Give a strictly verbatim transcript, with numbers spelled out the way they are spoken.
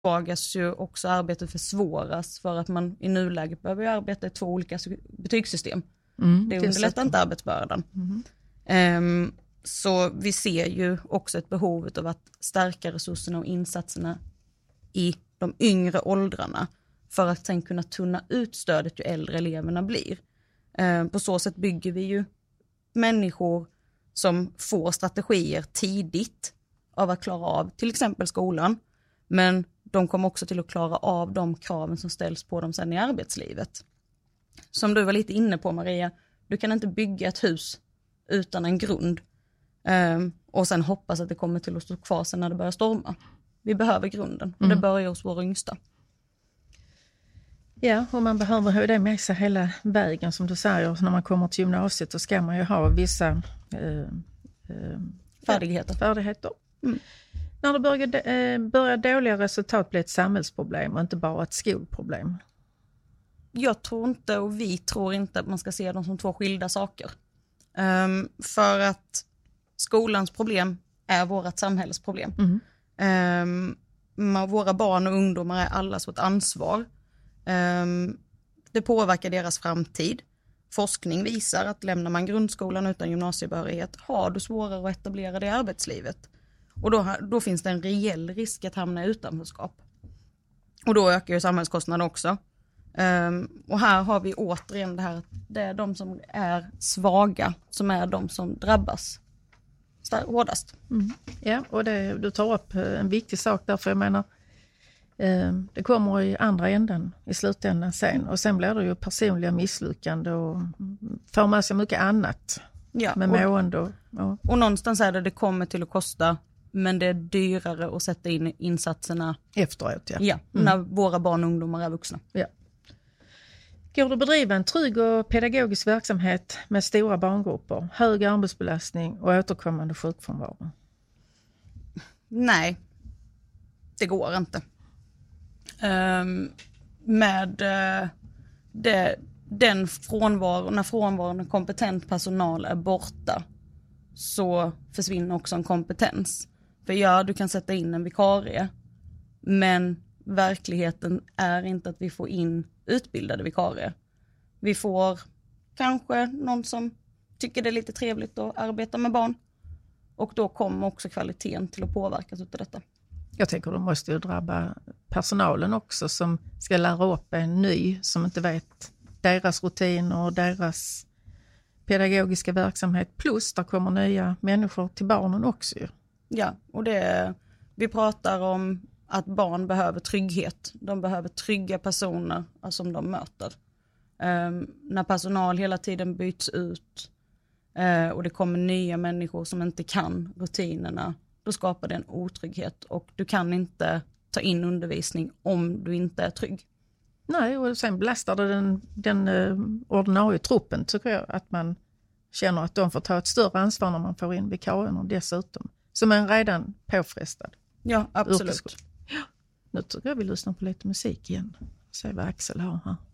försvagas ju också arbetet försvåras för att man i nuläget behöver arbeta i två olika betygssystem. Mm, det underlättar inte arbetsbördan. Mm. Um, så vi ser ju också ett behov av att stärka resurserna och insatserna i de yngre åldrarna för att sen kunna tunna ut stödet ju äldre eleverna blir. Um, på så sätt bygger vi ju människor som får strategier tidigt av att klara av till exempel skolan, men de kommer också till att klara av de kraven som ställs på dem sen i arbetslivet. Som du var lite inne på, Maria, du kan inte bygga ett hus utan en grund um, och sen hoppas att det kommer till att stå kvar sen när det börjar storma. Vi behöver grunden och mm. det börjar hos våra yngsta. Ja, och man behöver ha det med sig hela vägen som du säger. När man kommer till gymnasiet så ska man ju ha vissa eh, eh, färdigheter. färdigheter. Mm. När det börjar, eh, börjar dåliga resultat bli ett samhällsproblem och inte bara ett skolproblem. Jag tror inte och vi tror inte att man ska se dem som två skilda saker. Um, för att skolans problem är vårt samhällsproblem. Mm. Um, våra barn och ungdomar är allas vårt ansvar. Um, det påverkar deras framtid. Forskning visar att lämnar man grundskolan utan gymnasiebehörighet har du svårare att etablera det i arbetslivet. Och då, då finns det en reell risk att hamna i utanförskap. Och då ökar ju samhällskostnaden också. Um, och här har vi återigen det här att det är de som är svaga som är de som drabbas star- hårdast. Mm. Ja, och det, du tar upp en viktig sak där, för jag menar eh, det kommer i andra änden i slutändan sen, och sen blir det ju personliga misslyckande och får med sig mycket annat ja, med mående och, och, och någonstans är det det kommer till att kosta, men det är dyrare att sätta in insatserna efteråt, ja. Ja, mm. när våra barn och ungdomar är vuxna. Ja. Går det att bedriva en trygg och pedagogisk verksamhet med stora barngrupper, hög arbetsbelastning och återkommande sjukfrånvaro? Nej, det går inte. Um, med uh, det, den frånvaron, när frånvaron och kompetent personal är borta, så försvinner också en kompetens. För ja, du kan sätta in en vikarie, men verkligheten är inte att vi får in utbildade vikarier. Vi får kanske någon som tycker det är lite trevligt att arbeta med barn. Och då kommer också kvaliteten till att påverkas av detta. Jag tänker att det måste ju drabba personalen också, som ska lära upp en ny som inte vet deras rutiner och deras pedagogiska verksamhet. Plus där kommer nya människor till barnen också ju. Ja, och det, vi pratar om att barn behöver trygghet. De behöver trygga personer som de möter. Um, när personal hela tiden byts ut uh, och det kommer nya människor som inte kan rutinerna, då skapar det en otrygghet. Och du kan inte ta in undervisning om du inte är trygg. Nej, och sen belastar det den, den uh, ordinarie truppen, tycker jag. Att man känner att de får ta ett större ansvar när man får in vikarierna dessutom. Som är redan påfrestad. Ja, absolut. Ja, nu tycker jag vi lyssnar på lite musik igen. Se vad Axel har här.